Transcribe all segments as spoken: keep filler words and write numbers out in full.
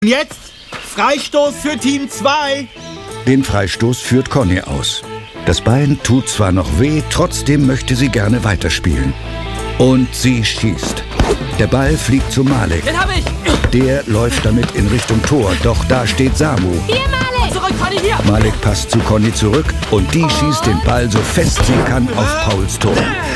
Jetzt Freistoß für Team zwei. Den Freistoß führt Conny aus. Das Bein tut zwar noch weh, trotzdem möchte sie gerne weiterspielen. Und sie schießt. Der Ball fliegt zu Malek. Den hab ich! Der läuft damit in Richtung Tor, doch da steht Samu. Hier, Malek! Zurück, Conny, hier! Malek passt zu Conny zurück und die schießt den Ball so fest sie kann auf Pauls Tor.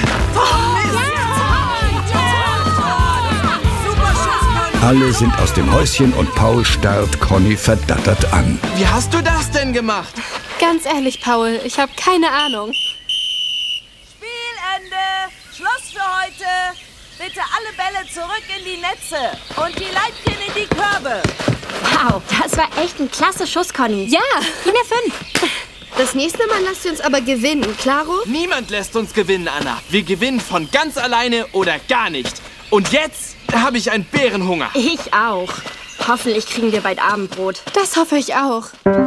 Alle sind aus dem Häuschen und Paul starrt Conny verdattert an. Wie hast du das denn gemacht? Ganz ehrlich, Paul, ich habe keine Ahnung. Spielende! Schluss für heute! Bitte alle Bälle zurück in die Netze und die Leibchen in die Körbe. Wow, das war echt ein klasse Schuss, Conny. Ja! In der fünf. Das nächste Mal lasst ihr uns aber gewinnen, klaro? Niemand lässt uns gewinnen, Anna. Wir gewinnen von ganz alleine oder gar nicht. Und jetzt habe ich einen Bärenhunger. Ich auch. Hoffentlich kriegen wir bald Abendbrot. Das hoffe ich auch.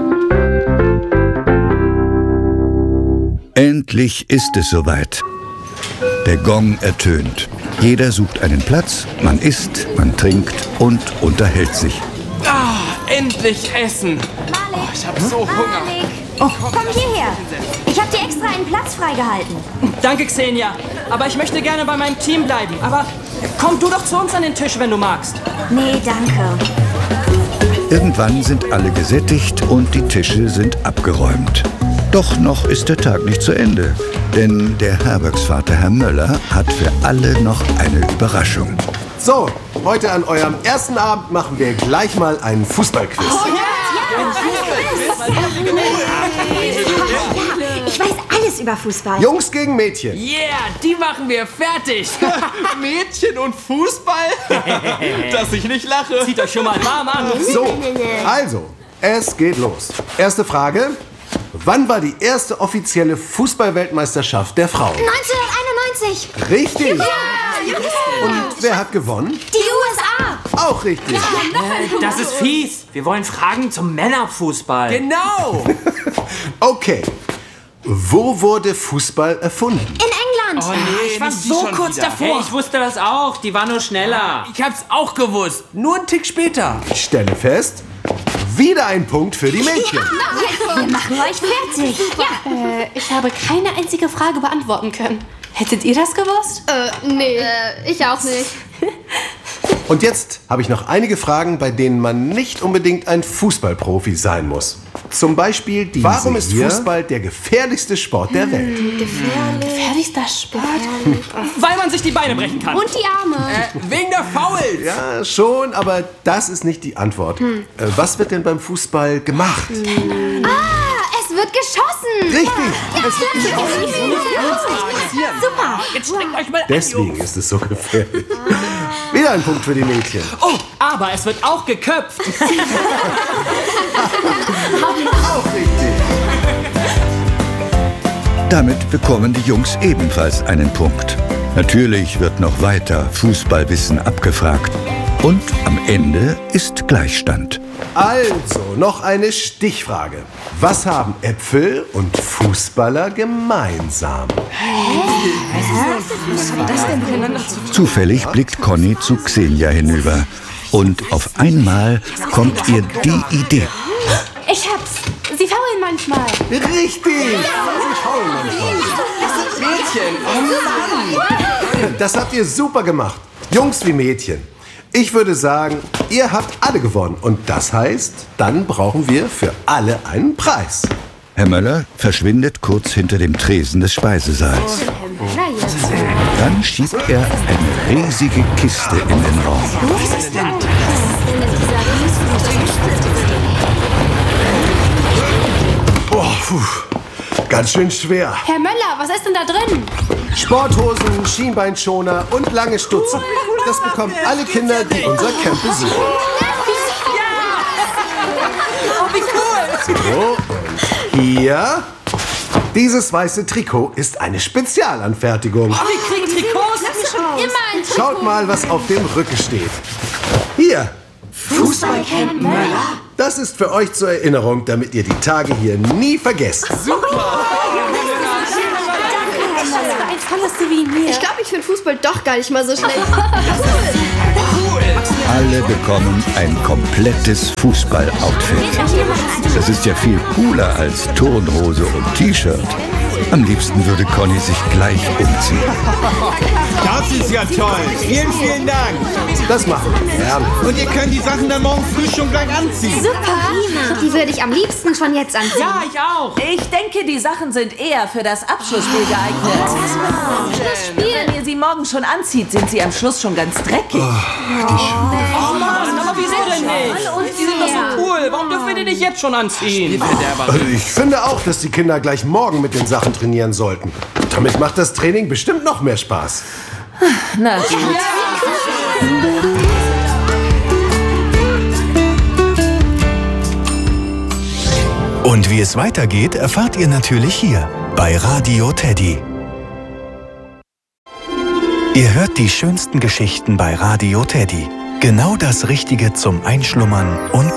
Endlich ist es soweit. Der Gong ertönt. Jeder sucht einen Platz, man isst, man trinkt und unterhält sich. Ah, endlich essen. Oh, ich habe so Hunger. Oh, komm hierher. Ich habe dir extra einen Platz freigehalten. Danke, Xenia. Aber ich möchte gerne bei meinem Team bleiben. Aber komm du doch zu uns an den Tisch, wenn du magst. Nee, danke. Irgendwann sind alle gesättigt und die Tische sind abgeräumt. Doch noch ist der Tag nicht zu Ende. Denn der Herbergsvater Herr Möller hat für alle noch eine Überraschung. So, heute an eurem ersten Abend machen wir gleich mal einen Fußballquiz. Oh, ja. Ich weiß alles über Fußball. Jungs gegen Mädchen. Yeah, die machen wir fertig. Mädchen und Fußball? Dass ich nicht lache. Zieht euch schon mal warm an. So, also, es geht los. Erste Frage. Wann war die erste offizielle Fußball-Weltmeisterschaft der Frauen? neunzehnhunderteinundneunzig. Richtig. Ja, Und wer hat gewonnen? die U S A. Auch richtig. Äh, das ist fies. Wir wollen Fragen zum Männerfußball. Genau. Okay. Wo wurde Fußball erfunden? In England. Oh nee, Ich war nicht die so schon kurz wieder. davor. Hey, ich wusste das auch. Die war nur schneller. Ich hab's auch gewusst. Nur einen Tick später. Ich stelle fest, wieder ein Punkt für die Mädchen. Wir machen euch fertig. Ja. Äh, ich habe keine einzige Frage beantworten können. Hättet ihr das gewusst? Äh, nee. Äh, ich auch nicht. Und jetzt habe ich noch einige Fragen, bei denen man nicht unbedingt ein Fußballprofi sein muss. Zum Beispiel die Warum ist Fußball der gefährlichste Sport der Welt? Gefährlich. Gefährlichster Sport. Weil man sich die Beine brechen kann. Und die Arme. Äh, wegen der Fouls. Ja, schon, aber das ist nicht die Antwort. Äh, was wird denn beim Fußball gemacht? Ah, es wird geschossen. Richtig, es wird geschossen. Super. Jetzt streckt euch mal an, Deswegen Jungs. ist es so gefährlich. Wieder ein Punkt für die Mädchen. Oh, aber es wird auch geköpft. Auch richtig. Damit bekommen die Jungs ebenfalls einen Punkt. Natürlich wird noch weiter Fußballwissen abgefragt. Und am Ende ist Gleichstand. Also, noch eine Stichfrage. Was haben Äpfel und Fußballer gemeinsam? Zufällig blickt Conny zu Xenia hinüber. Und auf einmal kommt ihr die Idee. Ich hab's. Sie faulen manchmal. Richtig! Sie faulen manchmal. Mädchen. Oh Mann. Das habt ihr super gemacht. Jungs wie Mädchen. Ich würde sagen, ihr habt alle gewonnen. Und das heißt, dann brauchen wir für alle einen Preis. Herr Möller verschwindet kurz hinter dem Tresen des Speisesaals. Dann schiebt er eine riesige Kiste in den Raum. Was ist denn? Boah, puh, ganz schön schwer. Herr Möller, was ist denn da drin? Sporthosen, Schienbeinschoner und lange Stutzen. Das bekommen alle Kinder, die unser Camp besuchen. Oh, wie cool. So, und hier. Dieses weiße Trikot ist eine Spezialanfertigung. Oh, wir kriegen Trikots. Immer ein Trikot. Schaut mal, was auf dem Rücken steht. Hier. Fußballcamp Möller. Das ist für euch zur Erinnerung, damit ihr die Tage hier nie vergesst. Super. Ein tolles Souvenir. Ich glaube, ich finde Fußball doch gar nicht mal so schlecht. Cool. Alle bekommen ein komplettes Fußballoutfit. Das ist ja viel cooler als Turnhose und T-Shirt. Am liebsten würde Conny sich gleich umziehen. Das ist ja toll. Vielen, vielen Dank. Das machen wir gerne. Und ihr könnt die Sachen dann morgen früh schon gleich anziehen. Super. Die würde ich am liebsten schon jetzt anziehen. Ja, ich auch. Ich denke, die Sachen sind eher für das Abschlussspiel geeignet. Abschlussspiel. Wenn ihr sie morgen schon anzieht, sind sie am Schluss schon ganz dreckig. Oh Mann, aber wieso denn nicht? Die sind doch so cool. Warum dürfen wir die nicht jetzt schon anziehen? Also ich finde auch, dass die Kinder gleich morgen mit den Sachen trainieren sollten. Damit macht das Training bestimmt noch mehr Spaß. Na gut. Und wie es weitergeht, erfahrt ihr natürlich hier bei Radio Teddy. Ihr hört die schönsten Geschichten bei Radio Teddy. Genau das Richtige zum Einschlummern und